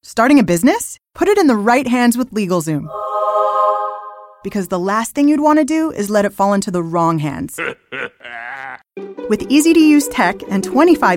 Starting a business? Put it in the right hands with LegalZoom. Because the last thing you'd want to do is let it fall into the wrong hands. With easy-to-use tech and 25